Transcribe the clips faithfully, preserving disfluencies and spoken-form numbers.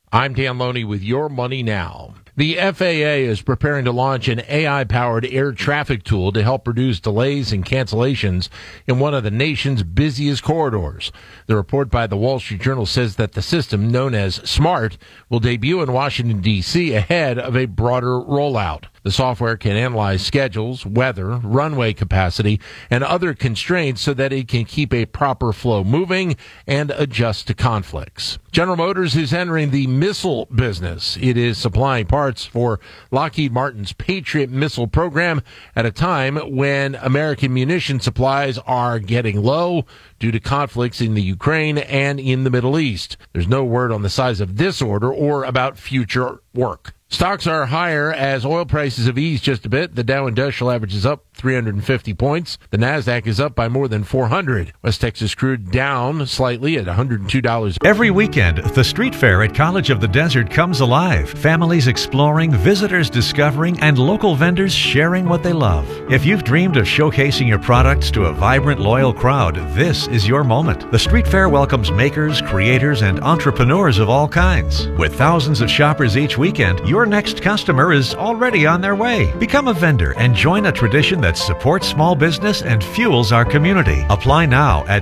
I'm Dan Loney with Your Money Now. The F A A is preparing to launch an A I-powered air traffic tool to help reduce delays and cancellations in one of the nation's busiest corridors. The report by the Wall Street Journal says that the system, known as SMART, will debut in Washington, D C ahead of a broader rollout. The software can analyze schedules, weather, runway capacity, and other constraints so that it can keep a proper flow moving and adjust to conflicts. General Motors is entering the missile business. It is supplying parts for Lockheed Martin's Patriot missile program at a time when American munition supplies are getting low due to conflicts in the Ukraine and in the Middle East. There's no word on the size of this order or about future work. Stocks are higher as oil prices have eased just a bit. The Dow Industrial Average is up three hundred fifty points. The Nasdaq is up by more than four hundred. West Texas crude down slightly at one hundred two dollars. Every weekend, the street fair at College of the Desert comes alive. Families exploring, visitors discovering, and local vendors sharing what they love. If you've dreamed of showcasing your products to a vibrant, loyal crowd, this is your moment. The street fair welcomes makers, creators, and entrepreneurs of all kinds. With thousands of shoppers each weekend, your next customer is already on their way. Become a vendor and join a tradition that supports small business and fuels our community. Apply now at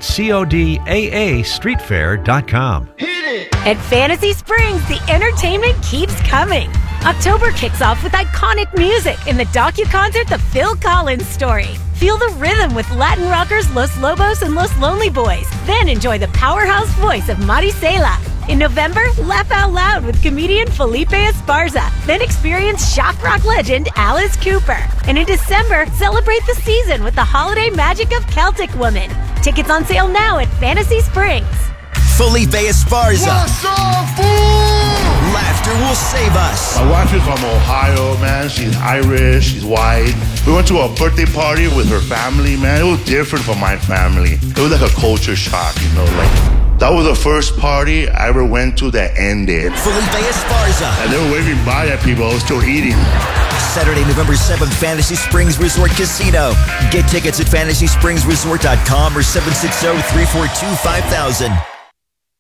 codaa street fair dot com. At Fantasy Springs, the entertainment keeps coming. October kicks off with iconic music in the docu-concert The Phil Collins Story. Feel the rhythm with Latin rockers Los Lobos and Los Lonely Boys. Then enjoy the powerhouse voice of Maricela. In November, laugh out loud with comedian Felipe Esparza. Then experience shock rock legend Alice Cooper. And in December, celebrate the season with the holiday magic of Celtic Woman. Tickets on sale now at Fantasy Springs. Felipe Esparza. What's up, fool? Laughter will save us. My wife is from Ohio, man. She's Irish. She's white. We went to a birthday party with her family, man. It was different from my family. It was like a culture shock, you know, like... That was the first party I ever went to that ended. Felipe Esparza. And they were waving by at people. I was still eating. Saturday, November seventh, Fantasy Springs Resort Casino. Get tickets at fantasy springs resort dot com or seven six zero, three four two, five thousand.